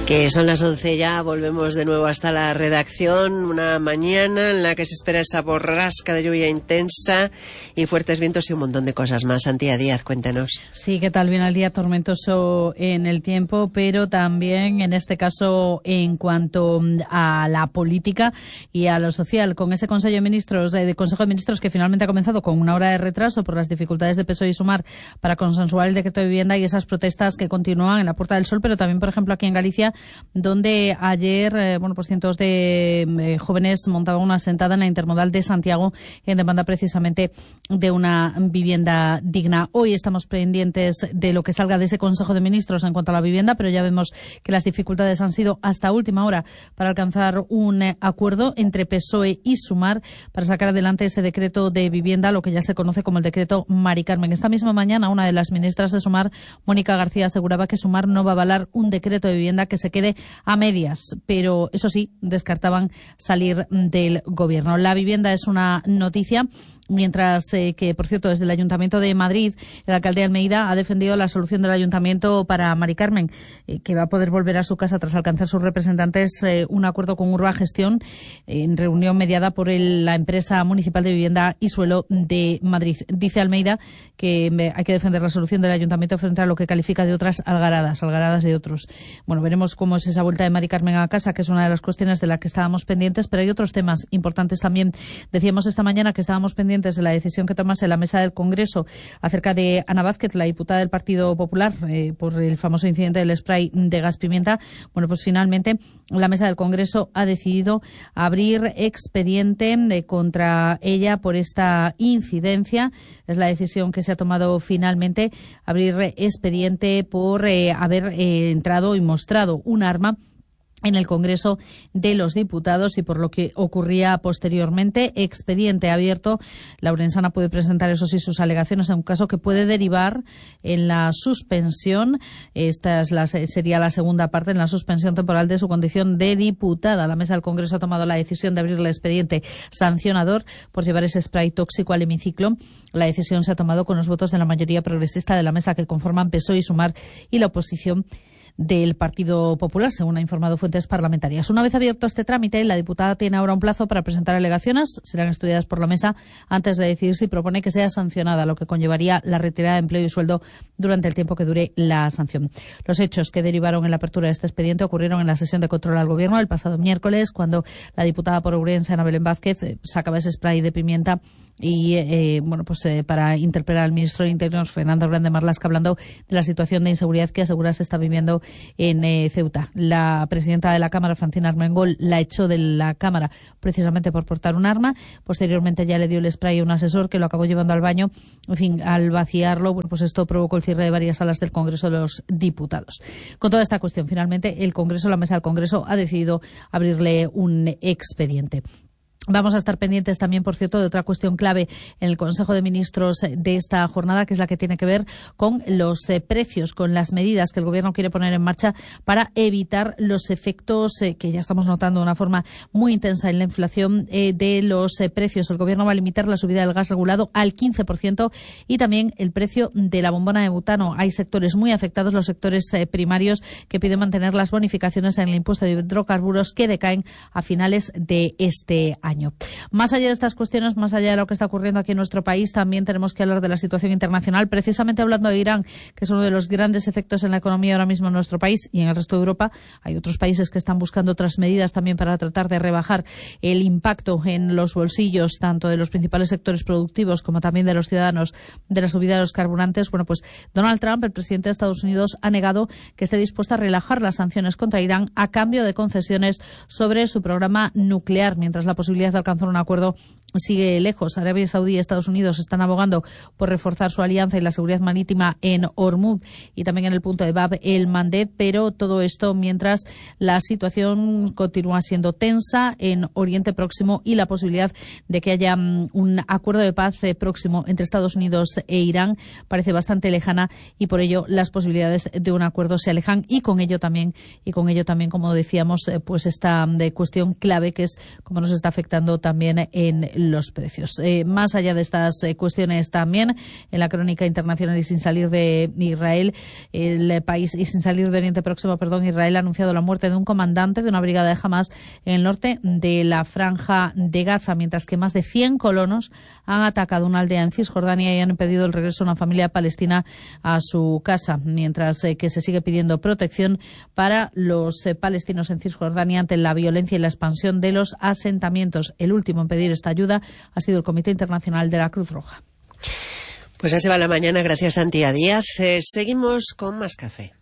Que son las 11 ya, volvemos de nuevo hasta la redacción, una mañana en la que se espera esa borrasca de lluvia intensa y fuertes vientos y un montón de cosas más. Antía Díaz, cuéntanos. Sí, ¿qué tal? Bien al día, tormentoso en el tiempo, pero también en este caso en cuanto a la política y a lo social, con ese Consejo de Ministros que finalmente ha comenzado con una hora de retraso por las dificultades de PSOE y Sumar para consensuar el decreto de vivienda y esas protestas que continúan en la Puerta del Sol, pero también, por ejemplo, aquí en Galicia, donde ayer cientos de jóvenes montaban una sentada en la intermodal de Santiago en demanda precisamente de una vivienda digna. Hoy estamos pendientes de lo que salga de ese Consejo de Ministros en cuanto a la vivienda, pero ya vemos que las dificultades han sido hasta última hora para alcanzar un acuerdo entre PSOE y Sumar para sacar adelante ese decreto de vivienda, lo que ya se conoce como el decreto Mari Carmen. Esta misma mañana, una de las ministras de Sumar, Mónica García, aseguraba que Sumar no va a avalar un decreto de vivienda que se quede a medias, pero eso sí, descartaban salir del gobierno. La vivienda es una noticia, mientras que, por cierto, desde el Ayuntamiento de Madrid, el alcalde Almeida ha defendido la solución del Ayuntamiento para Mari Carmen, que va a poder volver a su casa tras alcanzar sus representantes un acuerdo con Urbagestión en reunión mediada por la empresa municipal de vivienda y suelo de Madrid. Dice Almeida que hay que defender la solución del Ayuntamiento frente a lo que califica de otras algaradas de otros. Bueno, veremos cómo es esa vuelta de Mari Carmen a casa, que es una de las cuestiones de las que estábamos pendientes, pero hay otros temas importantes también. Decíamos esta mañana que estábamos pendientes de la decisión que tomase la mesa del Congreso acerca de Ana Vázquez, la diputada del Partido Popular, por el famoso incidente del spray de gas pimienta. Bueno, pues finalmente la mesa del Congreso ha decidido abrir expediente contra ella por esta incidencia. Es la decisión que se ha tomado finalmente, abrir expediente por haber entrado y mostrado un arma en el Congreso de los Diputados y por lo que ocurría posteriormente. Expediente abierto. La orensana puede presentar, eso sí, sus alegaciones en un caso que puede derivar en la suspensión. Esta sería la segunda parte, en la suspensión temporal de su condición de diputada. La mesa del Congreso ha tomado la decisión de abrir el expediente sancionador por llevar ese spray tóxico al hemiciclo. La decisión se ha tomado con los votos de la mayoría progresista de la mesa, que conforman PSOE y Sumar, y la oposición del Partido Popular, según ha informado fuentes parlamentarias. Una vez abierto este trámite, la diputada tiene ahora un plazo para presentar alegaciones. Serán estudiadas por la mesa antes de decidir si propone que sea sancionada, lo que conllevaría la retirada de empleo y sueldo durante el tiempo que dure la sanción. Los hechos que derivaron en la apertura de este expediente ocurrieron en la sesión de control al Gobierno el pasado miércoles, cuando la diputada por Ourense, Ana Belén Vázquez, sacaba ese spray de pimienta y para interpelar al ministro de Interior, Fernando Grande Marlaska, hablando de la situación de inseguridad que asegura se está viviendo en Ceuta. La presidenta de la Cámara, Francina Armengol, la echó de la Cámara precisamente por portar un arma. Posteriormente ya le dio el spray a un asesor que lo acabó llevando al baño. En fin, al vaciarlo, esto provocó el cierre de varias salas del Congreso de los Diputados. Con toda esta cuestión, finalmente, la mesa del Congreso ha decidido abrirle un expediente. Vamos a estar pendientes también, por cierto, de otra cuestión clave en el Consejo de Ministros de esta jornada, que es la que tiene que ver con los precios, con las medidas que el Gobierno quiere poner en marcha para evitar los efectos que ya estamos notando de una forma muy intensa en la inflación de los precios. El Gobierno va a limitar la subida del gas regulado al 15% y también el precio de la bombona de butano. Hay sectores muy afectados, los sectores primarios, que piden mantener las bonificaciones en el impuesto de hidrocarburos que decaen a finales de este año. Más allá de estas cuestiones, más allá de lo que está ocurriendo aquí en nuestro país, también tenemos que hablar de la situación internacional, precisamente hablando de Irán, que es uno de los grandes efectos en la economía ahora mismo en nuestro país y en el resto de Europa. Hay otros países que están buscando otras medidas también para tratar de rebajar el impacto en los bolsillos, tanto de los principales sectores productivos como también de los ciudadanos, de la subida de los carburantes. Bueno, pues Donald Trump, el presidente de Estados Unidos, ha negado que esté dispuesto a relajar las sanciones contra Irán a cambio de concesiones sobre su programa nuclear, mientras la posibilidad de alcanzar un acuerdo sigue lejos. Arabia Saudí y Estados Unidos están abogando por reforzar su alianza y la seguridad marítima en Hormuz y también en el punto de Bab el Mandeb, pero todo esto mientras la situación continúa siendo tensa en Oriente Próximo y la posibilidad de que haya un acuerdo de paz próximo entre Estados Unidos e Irán parece bastante lejana, y por ello las posibilidades de un acuerdo se alejan, y con ello también, como decíamos, pues esta cuestión clave, que es cómo nos está afectando afectando también en los precios. Más allá de estas cuestiones también, en la crónica internacional y sin salir de Israel, el país y sin salir de Oriente Próximo, Israel ha anunciado la muerte de un comandante de una brigada de Hamas en el norte de la Franja de Gaza, mientras que más de 100 colonos han atacado una aldea en Cisjordania y han impedido el regreso de una familia palestina a su casa, mientras que se sigue pidiendo protección para los palestinos en Cisjordania ante la violencia y la expansión de los asentamientos. El último en pedir esta ayuda ha sido el Comité Internacional de la Cruz Roja. Pues así va la mañana, gracias Antía Díaz. Seguimos con más café.